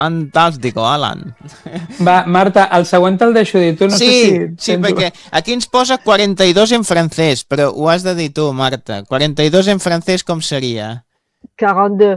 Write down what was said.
Fantàstico, Alan. Va, Marta, el següent te'l deixo dir tu. No sé si Sí, perquè aquí ens posa 42 en francès, però ho has de dir tu, Marta. 42 en francès com seria? 42.